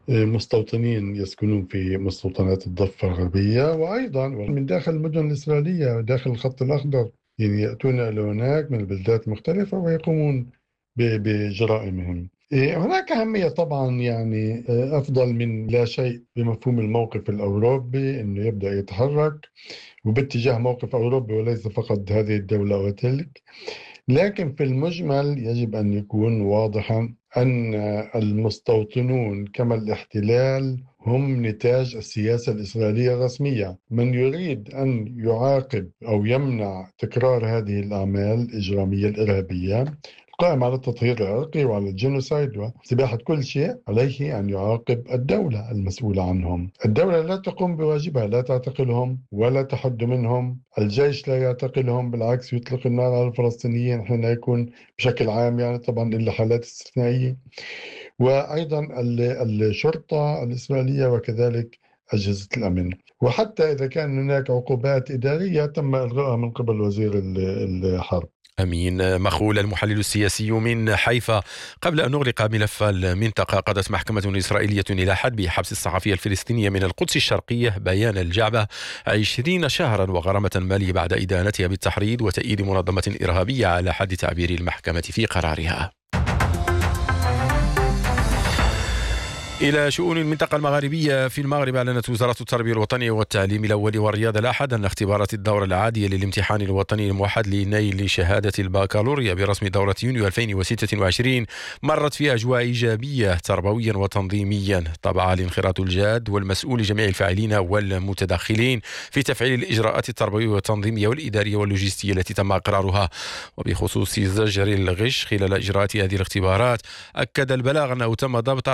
مستوطنين يسكنون في مستوطنات الضفة الغربية، وأيضا من داخل المدن الإسرائيلية داخل الخط الأخضر، يعني يأتون إلى هناك من البلدات المختلفة ويقومون بجرائمهم. هناك أهمية طبعا، يعني أفضل من لا شيء بمفهوم الموقف الأوروبي أنه يبدأ يتحرك وباتجاه موقف أوروبي وليس فقط هذه الدولة وتلك. لكن في المجمل يجب أن يكون واضحا أن المستوطنون كما الاحتلال هم نتاج السياسة الإسرائيلية الرسمية. من يريد أن يعاقب أو يمنع تكرار هذه الأعمال الإجرامية الإرهابية القائم على التطهير العرقي وعلى الجنوسايد واستباحة كل شيء، عليه أن يعاقب الدولة المسؤولة عنهم. الدولة لا تقوم بواجبها، لا تعتقلهم ولا تحد منهم، الجيش لا يعتقلهم، بالعكس يطلق النار على الفلسطينيين حين يكون بشكل عام، يعني طبعا إلا حالات استثنائية، وأيضا الشرطة الإسرائيلية وكذلك أجهزة الأمن. وحتى إذا كان هناك عقوبات إدارية تم إلغائها من قبل وزير الحرب. أمين مخول المحلل السياسي من حيفا. قبل أن نغلق ملف المنطقة، قضت محكمة إسرائيلية إلى حد حبس الصحفية الفلسطينية من القدس الشرقية بيان الجعبة 20 شهرا وغرامة مالية بعد إدانتها بالتحريض وتأييد منظمة إرهابية على حد تعبير المحكمة في قرارها. إلى شؤون المنطقة المغاربية. في المغرب أعلنت وزارة التربية الوطنية والتعليم الأولي والرياضة الأحد أن اختبارات الدورة العادية للامتحان الوطني الموحد لنيل شهادة البكالوريا برسم دورة يونيو 2026 مرت في أجواء إيجابية تربويا وتنظيميا. طبعا الانخراط الجاد والمسؤول لجميع الفاعلين والمتدخلين في تفعيل الإجراءات التربوية والتنظيمية والإدارية واللوجستية التي تم إقرارها. وبخصوص زجر الغش خلال إجراءات هذه الاختبارات، أكد البلاغ أنه تم ضبط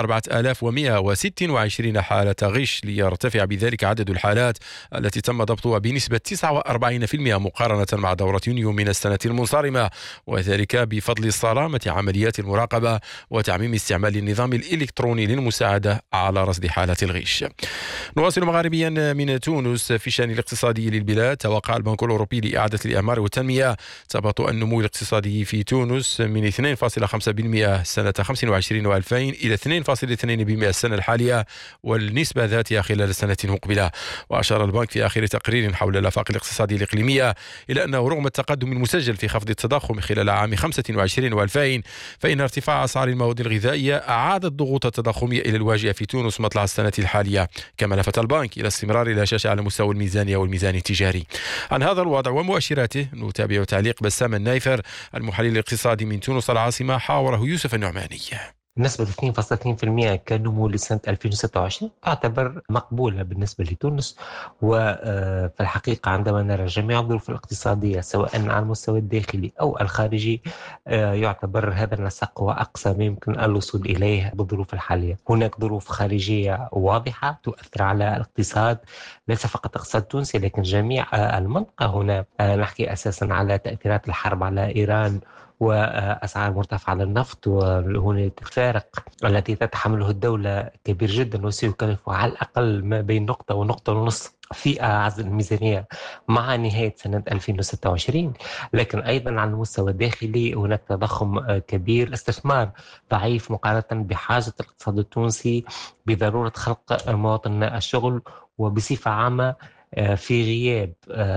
4126 حالة غش، ليرتفع بذلك عدد الحالات التي تم ضبطها بنسبة 49% مقارنة مع دورة يونيو من السنة المنصرمة، وذلك بفضل صرامة عمليات المراقبة وتعميم استعمال النظام الإلكتروني للمساعدة على رصد حالات الغش. نواصل مغاربيا من تونس. في الشأن الاقتصادي للبلاد، توقع البنك الأوروبي لإعادة الإعمار والتنمية تباطؤ النمو الاقتصادي في تونس من 2.5% سنة 25 و2000 إلى 2.2% السنة الحالية، والنسبة ذاتها خلال السنة المقبلة. وأشار البنك في آخر تقرير حول الآفاق الاقتصادية الإقليمية إلى أنه رغم التقدم المسجل في خفض التضخم خلال عام 25 و2000، فإن ارتفاع أسعار المواد الغذائية أعاد الضغوط التضخمية إلى الواجهة في تونس مطلع السنة الحالية. كما لفت البنك إلى استمرار الهشاشة على مستوى الميزانية والميزان التجاري. عن هذا الوضع ومؤشراته نتابع تعليق بسام النايفر المحلل الاقتصادي من تونس العاصمة، حاوره يوسف النعماني. نسبة 2.2% كنمو لسنة 2026 تعتبر مقبولة بالنسبة لتونس. وفي الحقيقة عندما نرى جميع الظروف الاقتصادية سواء على المستوى الداخلي أو الخارجي، يعتبر هذا النسق هو أقصى ما يمكن الوصول إليه بالظروف الحالية. هناك ظروف خارجية واضحة تؤثر على الاقتصاد، ليس فقط الاقتصاد التونسي لكن جميع المنطقة. هنا نحكي أساسا على تأثيرات الحرب على إيران وأسعار مرتفعة للنفط، وهنا الفارق التي تتحمله الدولة كبير جدا وسيكلف على الأقل ما بين نقطة ونقطة ونصف في عزل الميزانية مع نهاية سنة 2026. لكن أيضا على المستوى الداخلي هناك تضخم كبير، استثمار ضعيف مقارنة بحاجة الاقتصاد التونسي بضرورة خلق مواطن الشغل. وبصفة عامة في غياب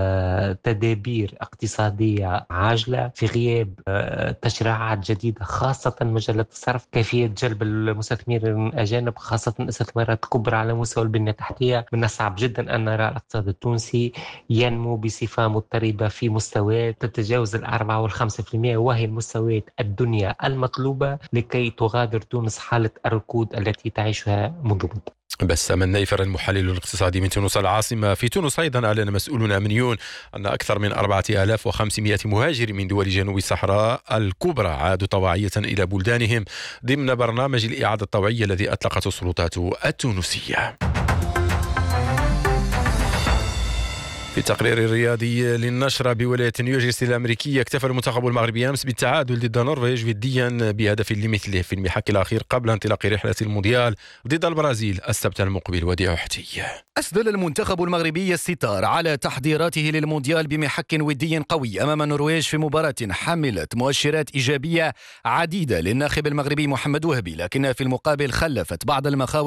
تدابير اقتصادية عاجلة، في غياب تشريعات جديدة خاصة مجال الصرف، كيفية جلب المستثمرين الأجانب خاصة استثمارات كبرى على مستوى البنية التحتية، من الصعب جدا أن نرى الاقتصاد التونسي ينمو بصفة مضطربة في مستويات تتجاوز 4 و5%، وهي المستويات الدنيا المطلوبة لكي تغادر تونس حالة الركود التي تعيشها منذ مدة. بسام النايفر المحلل الاقتصادي من تونس العاصمة. في تونس أيضا أعلن مسؤولون أمنيون أن أكثر من 4500 مهاجر من دول جنوب الصحراء الكبرى عادوا طوعية إلى بلدانهم ضمن برنامج الإعادة الطوعية الذي أطلقته السلطات التونسية. في تقرير رياضي للنشرة بولاية نيوجيرسي الأمريكية، اكتفى المنتخب المغربي أمس بالتعادل ضد النرويج وديا بهدف لمثله في المحك الأخير قبل انطلاق رحلة المونديال ضد البرازيل السبت المقبل. وديع حتي. أسدل المنتخب المغربي الستار على تحضيراته للمونديال بمحك ودي قوي أمام النرويج في مباراة حملت مؤشرات إيجابية عديدة للناخب المغربي محمد وهبي، لكنها في المقابل خلفت بعض المخاوف